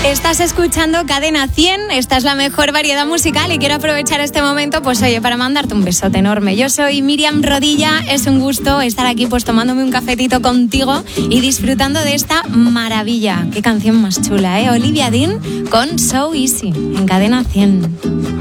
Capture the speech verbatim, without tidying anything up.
Estás escuchando Cadena cien, esta es la mejor variedad musical y quiero aprovechar este momento, pues oye, para mandarte un besote enorme. Yo soy Miriam Rodilla, es un gusto estar aquí pues tomándome un cafetito contigo y disfrutando de esta maravilla. Qué canción más chula, ¿eh? Olivia Dean con So Easy en Cadena cien.